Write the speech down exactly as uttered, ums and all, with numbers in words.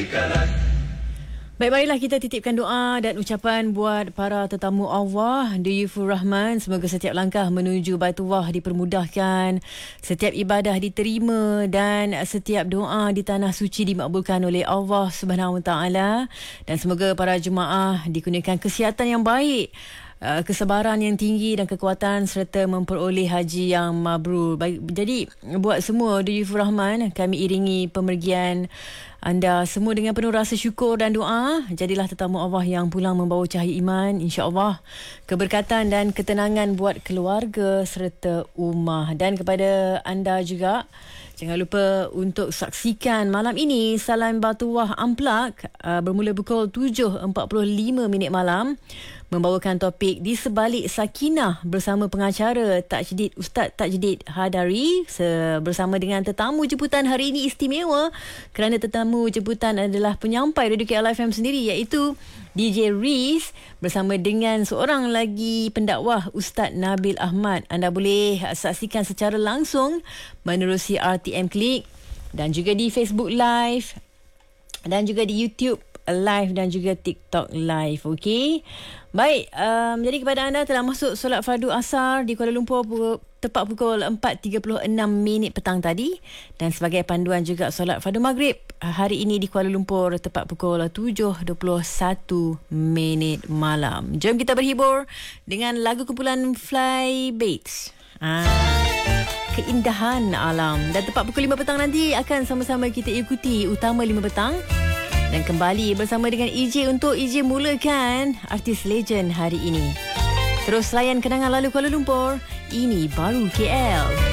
Baik, baiklah kita titipkan doa dan ucapan buat para tetamu Allah, Duyufur Rahman. Semoga setiap langkah menuju Baitullah dipermudahkan, setiap ibadah diterima dan setiap doa di tanah suci dimakbulkan oleh Allah Subhanahu Wa Taala. Dan semoga para jemaah dikurniakan kesihatan yang baik, kesabaran yang tinggi dan kekuatan serta memperoleh haji yang mabrur. Baik, jadi buat semua Duyufur Rahman, kami iringi pemergian anda semua dengan penuh rasa syukur dan doa. Jadilah tetamu Allah yang pulang membawa cahaya iman, insya-Allah, keberkatan dan ketenangan buat keluarga serta ummah. Dan kepada anda juga, jangan lupa untuk saksikan malam ini Salam Baitullah Unplugged uh, bermula pukul tujuh empat puluh lima minit malam, membawakan topik Di Sebalik Sakinah bersama pengacara Tajdid Ustaz Tajdid Hadari bersama dengan tetamu jemputan hari ini istimewa kerana tetamu jemputan adalah penyampai Radio K L F M sendiri, iaitu D J Riz bersama dengan seorang lagi pendakwah Ustaz Nabil Ahmad. Anda boleh saksikan secara langsung menerusi R T M Click dan juga di Facebook Live dan juga di YouTube Live dan juga TikTok Live. Okey. Baik, um, jadi kepada anda telah masuk solat fardu asar di Kuala Lumpur pukul, tepat pukul empat tiga puluh enam minit petang tadi, dan sebagai panduan juga solat fardu maghrib hari ini di Kuala Lumpur tepat pukul tujuh dua puluh satu minit malam. Jom kita berhibur dengan lagu kumpulan Fly Baits. Ah, keindahan alam. Dan tepat pukul lima petang nanti akan sama-sama kita ikuti Utama lima petang. Dan kembali bersama dengan E J untuk E J mulakan artis legend hari ini. Terus layan kenangan lalu Kuala Lumpur. Ini baru K L.